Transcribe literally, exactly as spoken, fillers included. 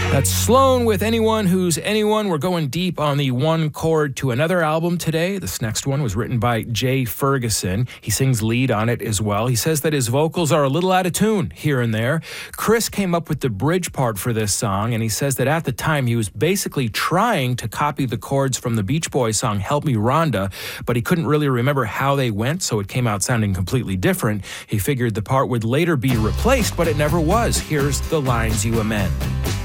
That's Sloan with Anyone Who's Anyone. We're going deep on the One Chord to Another album today. This next one was written by Jay Ferguson. He sings lead on it as well. He says that his vocals are a little out of tune here and there. Chris came up with the bridge part for this song, and he says that at the time he was basically trying to copy the chords from the Beach Boys song Help Me Rhonda, but he couldn't really remember how they went, so it came out sounding completely different. He figured the part would later be replaced, but it never was. Here's the lines you amend.